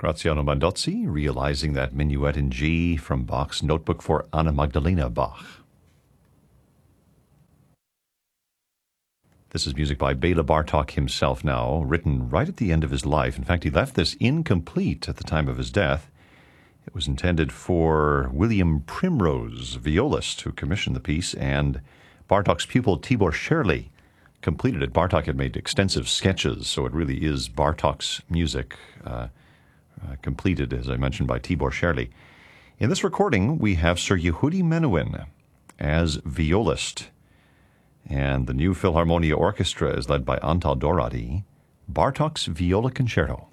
Graziano Mandozzi, realizing that minuet in G from Bach's Notebook for Anna Magdalena Bach. This is music by Bela Bartok himself now, written right at the end of his life. In fact, he left this incomplete at the time of his death. It was intended for William Primrose, violist, who commissioned the piece, and Bartok's pupil Tibor Sherley completed it. Bartok had made extensive sketches, so it really is Bartok's music, completed, as I mentioned, by Tibor Sherley. In this recording, we have Sir Yehudi Menuhin as violist, and the New Philharmonia Orchestra is led by Antal Dorati. Bartok's Viola Concerto.